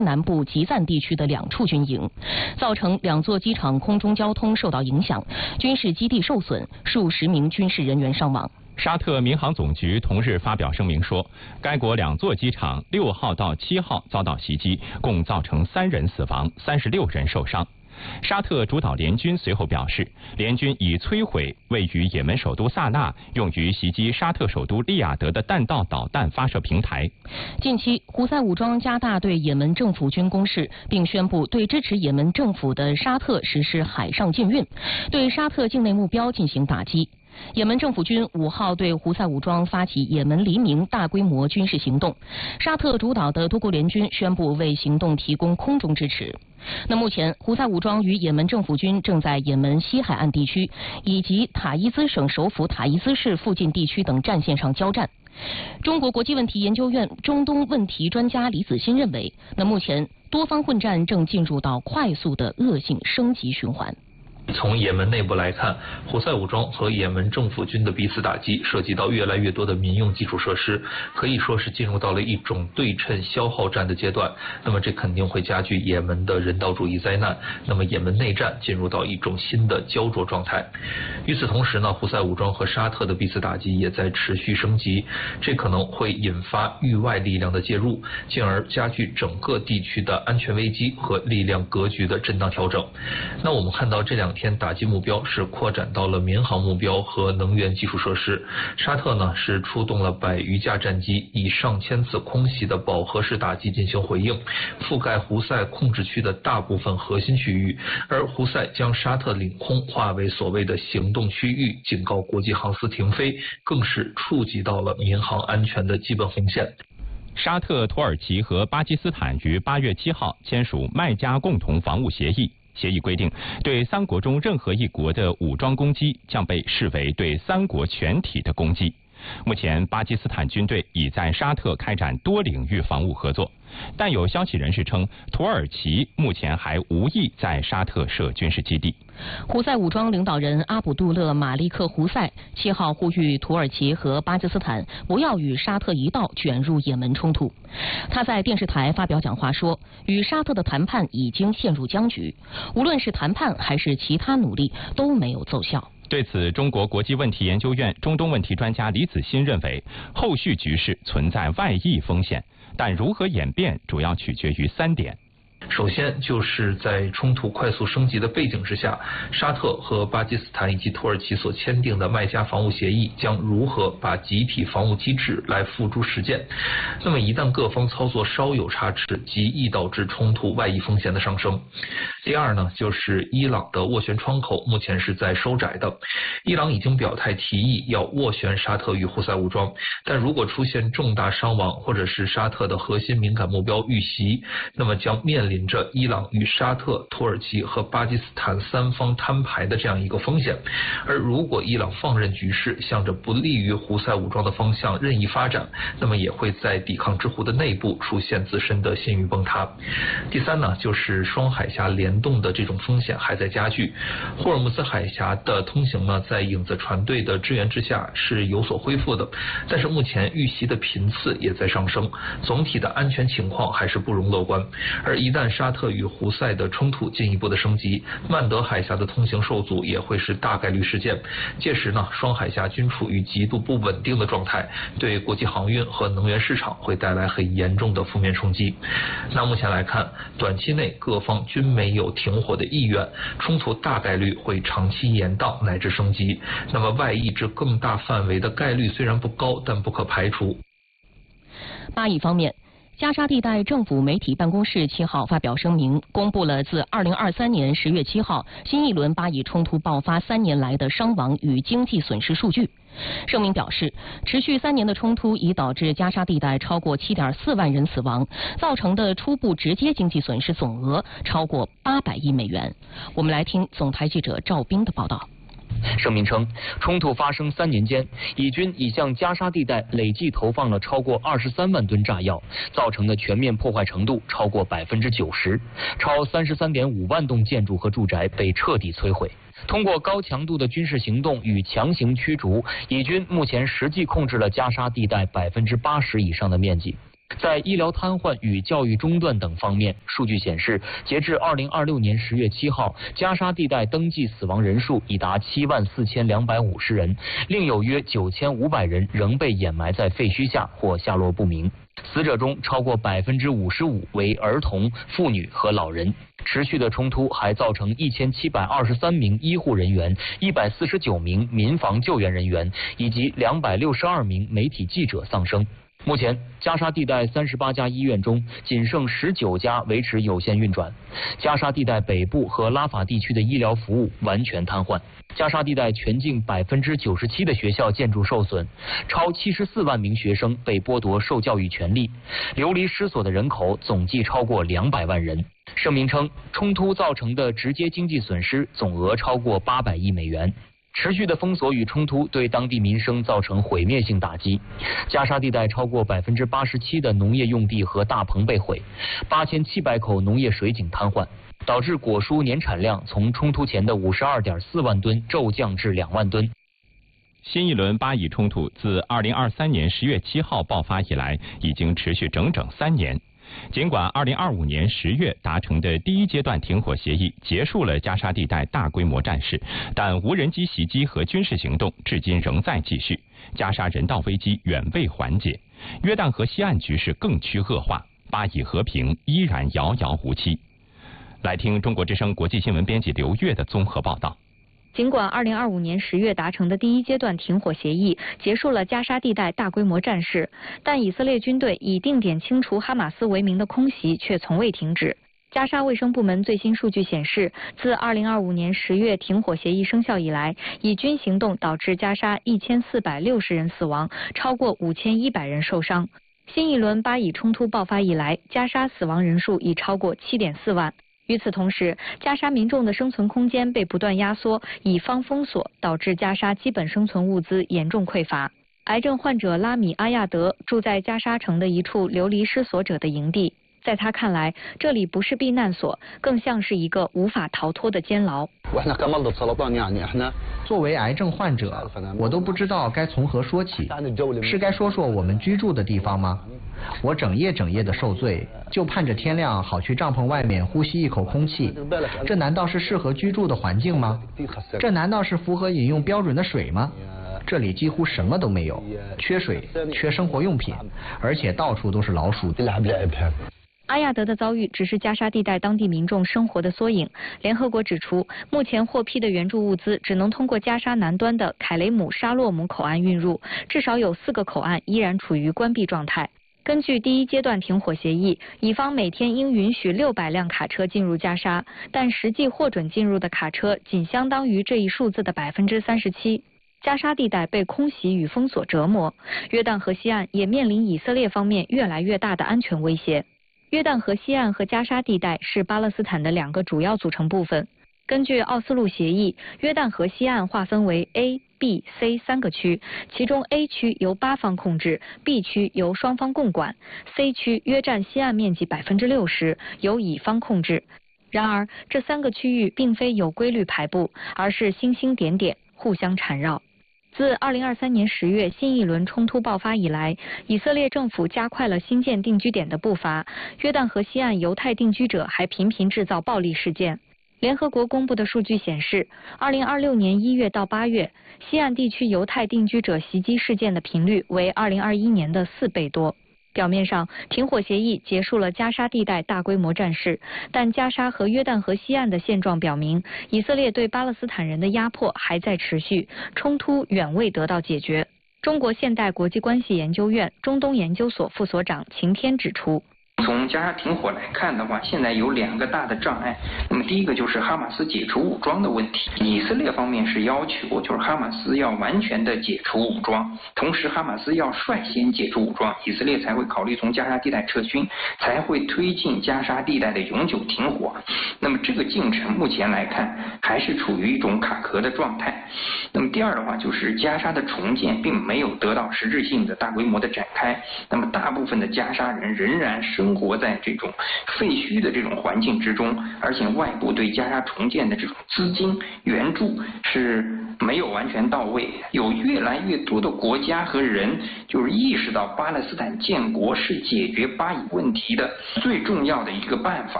南部吉赞地区的2处军营，造成2座机场空中交通受到影响，军事基地受损，数十名军事人员伤亡。 沙特民航总局同日发表声明说，该国2座机场6号到7号遭到袭击，共造成3人死亡，36人受伤。沙特主导联军随后表示，联军已摧毁位于也门首都萨那用于袭击沙特首都利雅得的弹道导弹发射平台。 近期，胡塞武装加大对也门政府军攻势，并宣布对支持也门政府的沙特实施海上禁运，对沙特境内目标进行打击。也门政府军5号对胡塞武装发起也门黎明大规模军事行动，沙特主导的多国联军宣布为行动提供空中支持。那目前，胡塞武装与也门政府军正在也门西海岸地区以及塔伊兹省首府塔伊兹市附近地区等战线上交战。中国国际问题研究院中东问题专家李子欣认为，那目前多方混战正进入到快速的恶性升级循环。 从也门内部来看，胡塞武装和也门政府军的彼此打击涉及到越来越多的民用基础设施，可以说是进入到了一种对称消耗战的阶段。那么这肯定会加剧也门的人道主义灾难，那么也门内战进入到一种新的焦灼状态。与此同时呢，胡塞武装和沙特的彼此打击也在持续升级，这可能会引发域外力量的介入，进而加剧整个地区的安全危机和力量格局的震荡调整。那我们看到这2天打击目标是扩展到了民航目标和能源基础设施。沙特呢是出动了100余架战机，以上千次空袭的饱和式打击进行回应，覆盖胡塞控制区的大部分核心区域。而胡塞将沙特领空划为所谓的行动区域，警告国际航司停飞，更是触及到了民航安全的基本红线。 沙特、土耳其和巴基斯坦于8月7号签署麦加共同防务协议。协议规定，对3国中任何一国的武装攻击将被视为对3国全体的攻击。目前，巴基斯坦军队已在沙特开展多领域防务合作，但有消息人士称，土耳其目前还无意在沙特设军事基地。 胡塞武装领导人阿卜杜勒·马利克·胡塞7号呼吁土耳其和巴基斯坦不要与沙特一道卷入也门冲突。他在电视台发表讲话说，与沙特的谈判已经陷入僵局，无论是谈判还是其他努力都没有奏效。 对此，中国国际问题研究院中东问题专家李子欣认为，后续局势存在外溢风险，但如何演变主要取决于3点。 首先就是在冲突快速升级的背景之下，沙特和巴基斯坦以及土耳其所签订的麦加防务协议将如何把集体防务机制来付诸实践。那么一旦各方操作稍有差池，极易导致冲突外溢风险的上升。第二呢，就是伊朗的斡旋窗口目前是在收窄的。伊朗已经表态提议要斡旋沙特与胡塞武装，但如果出现重大伤亡或者是沙特的核心敏感目标遇袭，那么将面临着伊朗与沙特、土耳其和巴基斯坦3方摊牌的这样一个风险。而如果伊朗放任局势向着不利于胡塞武装的方向任意发展，那么也会在抵抗之湖的内部出现自身的信誉崩塌。第三呢，就是双海峡联动的这种风险还在加剧。霍尔木兹海峡的通行呢，在影子船队的支援之下是有所恢复的，但是目前遇袭的频次也在上升，总体的安全情况还是不容乐观。而一旦沙特与胡塞的冲突进一步的升级，曼德海峡的通行受阻也会是大概率事件。届时呢，双海峡均处于极度不稳定的状态，对国际航运和能源市场会带来很严重的负面冲击。那目前来看，短期内各方均没有停火的意愿，冲突大概率会长期延宕乃至升级。那么外溢至更大范围的概率虽然不高，但不可排除。 巴以方面，加沙地带政府媒体办公室7号发表声明，公布了自2023年10月7号新一轮巴以冲突爆发3年来的伤亡与经济损失数据。声明表示，持续3年的冲突已导致加沙地带超过7.4万人死亡，造成的初步直接经济损失总额超过800亿美元。我们来听总台记者赵斌的报道。 声明称，冲突发生3年间，以军已向加沙地带累计投放了超过23万吨炸药，造成的全面破坏程度超过90%，超33.5万栋建筑和住宅被彻底摧毁。通过高强度的军事行动与强行驱逐，以军目前实际控制了加沙地带80%以上的面积。 在医疗瘫痪与教育中断等方面，数据显示，截至2026年10月7号，加沙地带登记死亡人数已达74250人，另有约9500人仍被掩埋在废墟下或下落不明。死者中超过55%为儿童、妇女和老人。持续的冲突还造成1723名医护人员、149名民防救援人员以及262名媒体记者丧生。目前，加沙地带38家医院中，仅剩19家维持有限运转。加沙地带北部和拉法地区的医疗服务完全瘫痪。加沙地带全境97%的学校建筑受损，超74万名学生被剥夺受教育权利，流离失所的人口总计超过200万人。声明称，冲突造成的直接经济损失总额超过800亿美元。持续的封锁与冲突对当地民生造成毁灭性打击。加沙地带超过87%的农业用地和大棚被毁，8700口农业水井瘫痪，导致果蔬年产量从冲突前的52.4万吨骤降至2万吨。 新一轮巴以冲突自2023年10月7号爆发以来，已经持续整整3年。尽管2025年10月达成的第一阶段停火协议结束了加沙地带大规模战事，但无人机袭击和军事行动至今仍在继续，加沙人道危机远未缓解，约旦河西岸局势更趋恶化，巴以和平依然遥遥无期。来听中国之声国际新闻编辑刘越的综合报道。 尽管2025年10月达成的第一阶段停火协议结束了加沙地带大规模战事，但以色列军队以定点清除哈马斯为名的空袭却从未停止。加沙卫生部门最新数据显示，自2025年10月停火协议生效以来，以军行动导致加沙1460人死亡，超过5100人受伤。新一轮巴以冲突爆发以来，加沙死亡人数已超过7.4万。与此同时，加沙民众的生存空间被不断压缩，以方封锁，导致加沙基本生存物资严重匮乏。癌症患者拉米阿亚德住在加沙城的一处流离失所者的营地，在他看来，这里不是避难所，更像是一个无法逃脱的监牢。 作为癌症患者，我都不知道该从何说起，是该说说我们居住的地方吗？我整夜的受罪，就盼着天亮好去帐篷外面呼吸一口空气。这难道是适合居住的环境吗？这难道是符合饮用标准的水吗？这里几乎什么都没有，缺水，缺生活用品，而且到处都是老鼠。 阿亚德的遭遇只是加沙地带当地民众生活的缩影。联合国指出，目前获批的援助物资只能通过加沙南端的凯雷姆沙洛姆口岸运入，至少有4个口岸依然处于关闭状态。根据第一阶段停火协议，以方每天应允许600辆卡车进入加沙，但实际获准进入的卡车仅相当于这一数字的37%。加沙地带被空袭与封锁折磨，约旦河西岸也面临以色列方面越来越大的安全威胁。约旦河西岸和加沙地带是巴勒斯坦的2个主要组成部分。根据奥斯陆协议，约旦河西岸划分为 A、B、C 3个区，其中 A 区由8方控制， B 区由双方共管， C 区约占西岸面积60%，由以方控制。然而，这3个区域并非有规律排布，而是星星点点，互相缠绕。自2023年10月新一轮冲突爆发以来，以色列政府加快了新建定居点的步伐。约旦河西岸犹太定居者还频频制造暴力事件。联合国公布的数据显示，2026年1月到8月，西岸地区犹太定居者袭击事件的频率为2021年的4倍多。表面上，停火协议结束了加沙地带大规模战事，但加沙和约旦河西岸的现状表明，以色列对巴勒斯坦人的压迫还在持续，冲突远未得到解决。中国现代国际关系研究院中东研究所副所长秦天指出， 从加沙停火来看的话，现在有2个大的障碍。那么第一个就是哈马斯解除武装的问题。以色列方面是要求，就是哈马斯要完全的解除武装，同时哈马斯要率先解除武装，以色列才会考虑从加沙地带撤军，才会推进加沙地带的永久停火。那么这个进程目前来看还是处于一种卡壳的状态。那么第二的话，就是加沙的重建并没有得到实质性的大规模的展开。那么大部分的加沙人仍然生活活在这种废墟的这种环境之中，而且外部对加沙重建的这种资金援助是没有完全到位。有越来越多的国家和人就是意识到巴勒斯坦建国是解决巴以问题的最重要的一个办法。